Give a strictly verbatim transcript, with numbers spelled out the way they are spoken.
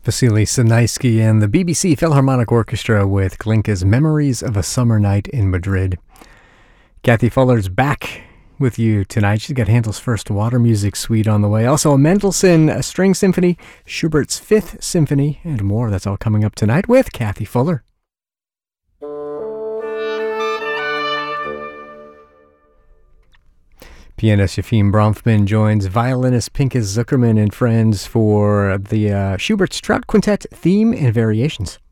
Vasily Sinaisky and the B B C Philharmonic Orchestra with Glinka's Memories of a Summer Night in Madrid. Kathy Fuller's back with you tonight. She's got Handel's First Water Music Suite on the way. Also, a Mendelssohn a String Symphony, Schubert's Fifth Symphony, and more. That's all coming up tonight with Kathy Fuller. Pianist Yefim Bronfman joins violinist Pinchas Zuckerman and friends for the uh, Schubert Strauss Quintet theme and variations.